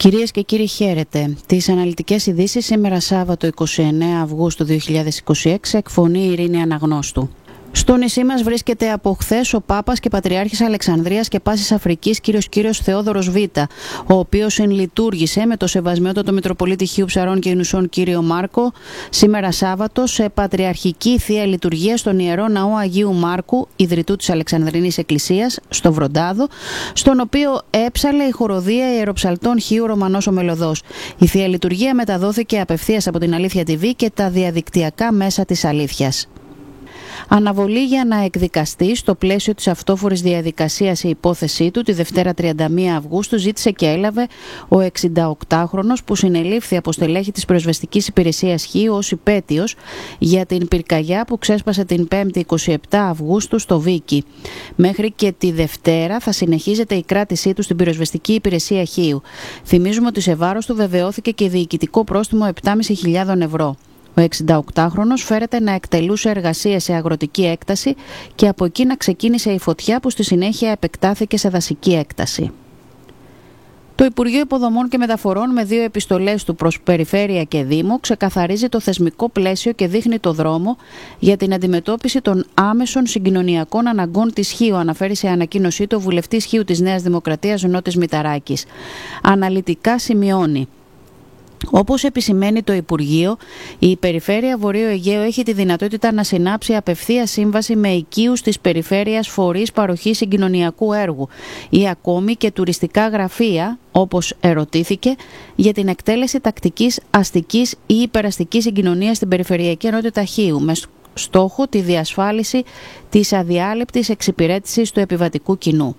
Κυρίες και κύριοι, χαίρετε. Τις αναλυτικές ειδήσεις σήμερα Σάββατο 29 Αυγούστου 2026 εκφωνεί η Ειρήνη Αναγνώστου. Στο νησί μας βρίσκεται από χθες ο Πάπας και Πατριάρχης Αλεξανδρίας και Πάσης Αφρικής Κύριος Θεόδωρος Β, ο οποίος ενλειτουργήσε με το Σεβασμιότατο Μητροπολίτη Χίου Ψαρών και Ινουσών Κύριο Μάρκο σήμερα Σάββατο σε πατριαρχική θεία λειτουργία στον Ιερό Ναό Αγίου Μάρκου, ιδρυτού της Αλεξανδρινής Εκκλησίας, στο Βροντάδο, στον οποίο έψαλε η χοροδία ιεροψαλτών Χίου Ρωμανός ο Μελωδός. Η θεία λειτουργία μεταδόθηκε απευθείας από την Αλήθεια TV και τα διαδικτυακά μέσα της Αλήθειας. Αναβολή για να εκδικαστεί στο πλαίσιο της αυτόφορης διαδικασίας η υπόθεσή του τη Δευτέρα 31 Αυγούστου ζήτησε και έλαβε ο 68χρονος που συνελήφθη από στελέχη της Πυροσβεστικής Υπηρεσίας Χίου ως υπέτειος για την πυρκαγιά που ξέσπασε την 5η 27 Αυγούστου στο Βίκι. Μέχρι και τη Δευτέρα θα συνεχίζεται η κράτησή του στην Πυροσβεστική Υπηρεσία Χίου. Θυμίζουμε ότι σε βάρος του βεβαιώθηκε και διοικητικό πρόστιμο 7.500 ευρώ. Ο 68χρονος φέρεται να εκτελούσε εργασίες σε αγροτική έκταση και από εκεί να ξεκίνησε η φωτιά που στη συνέχεια επεκτάθηκε σε δασική έκταση. Το Υπουργείο Υποδομών και Μεταφορών με 2 επιστολές του προς Περιφέρεια και Δήμο ξεκαθαρίζει το θεσμικό πλαίσιο και δείχνει το δρόμο για την αντιμετώπιση των άμεσων συγκοινωνιακών αναγκών της Χίου, αναφέρει σε ανακοίνωσή του ο βουλευτής Χίου της Νέας Δημοκρατίας Νότης Μηταράκης. Αναλυτικά σημειώνει: όπως επισημαίνει το Υπουργείο, η Περιφέρεια Βορείου Αιγαίου έχει τη δυνατότητα να συνάψει απευθείας σύμβαση με οικείους της περιφέρειας φορείς παροχής συγκοινωνιακού έργου ή ακόμη και τουριστικά γραφεία, όπως ερωτήθηκε, για την εκτέλεση τακτικής αστικής ή υπεραστικής συγκοινωνίας στην Περιφερειακή Ενότητα Χίου, με στόχο τη διασφάλιση της αδιάλειπτης εξυπηρέτησης του επιβατικού κοινού.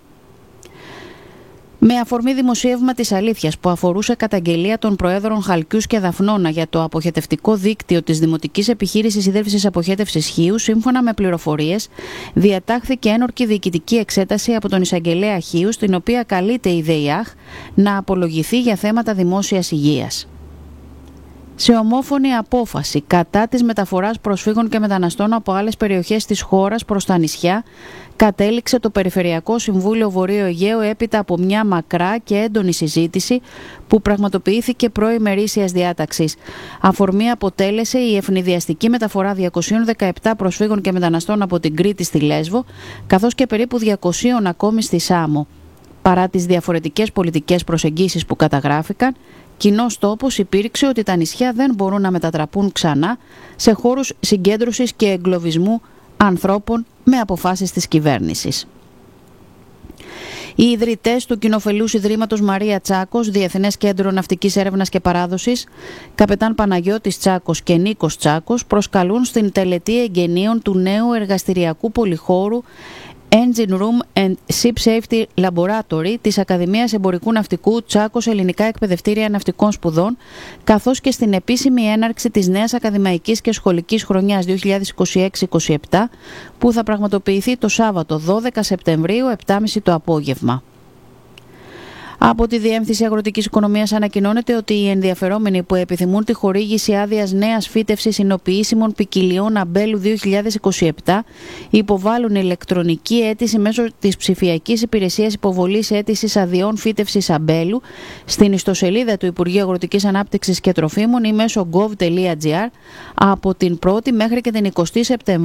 Με αφορμή δημοσίευμα της Αλήθειας που αφορούσε καταγγελία των Προέδρων Χαλκιούς και Δαφνώνα για το αποχετευτικό δίκτυο της Δημοτικής Επιχείρησης Ιδρύβσης Αποχέτευσης Χίου, σύμφωνα με πληροφορίες, διατάχθηκε ένορκη διοικητική εξέταση από τον Εισαγγελέα Χίου, στην οποία καλείται η ΔΕΙΑΧ να απολογηθεί για θέματα δημόσιας υγείας. Σε ομόφωνη απόφαση κατά της μεταφοράς προσφύγων και μεταναστών από άλλες περιοχές της χώρας προς τα νησιά, κατέληξε το Περιφερειακό Συμβούλιο Βορείου Αιγαίου έπειτα από μια μακρά και έντονη συζήτηση που πραγματοποιήθηκε προημερήσιας διάταξης. Αφορμή αποτέλεσε η ευνηδιαστική μεταφορά 217 προσφύγων και μεταναστών από την Κρήτη στη Λέσβο, καθώς και περίπου 200 ακόμη στη Σάμο. Παρά τις διαφορετικές πολιτικές προσεγγίσεις που καταγράφηκαν, κοινός τόπος υπήρξε ότι τα νησιά δεν μπορούν να μετατραπούν ξανά σε χώρους συγκέντρωσης και εγκλωβισμού ανθρώπων με αποφάσεις της κυβέρνησης. Οι ιδρυτές του Κοινοφελούς Ιδρύματος Μαρία Τσάκος, Διεθνές Κέντρο Ναυτικής Έρευνας και Παράδοσης, καπετάν Παναγιώτης Τσάκος και Νίκος Τσάκος, προσκαλούν στην τελετή εγγενείων του νέου εργαστηριακού πολυχώρου Engine Room and Ship Safety Laboratory της Ακαδημίας Εμπορικού Ναυτικού Τσάκος Ελληνικά Εκπαιδευτήρια Ναυτικών Σπουδών, καθώς και στην επίσημη έναρξη της νέας ακαδημαϊκής και σχολικής χρονιάς 2026-27 που θα πραγματοποιηθεί το Σάββατο 12 Σεπτεμβρίου 7.30 το απόγευμα. Από τη Διεύθυνση Αγροτικής Οικονομίας ανακοινώνεται ότι οι ενδιαφερόμενοι που επιθυμούν τη χορήγηση άδειας νέας φύτευσης εινοποιήσιμων ποικιλιών αμπέλου 2027 υποβάλλουν ηλεκτρονική αίτηση μέσω της ψηφιακής υπηρεσίας υποβολής αίτησης αδειών φύτευσης αμπέλου στην ιστοσελίδα του Υπουργείου Αγροτικής Ανάπτυξης και Τροφίμων ή μέσω gov.gr από την 1η μέχρι και την 20η Σεπτεμβρίου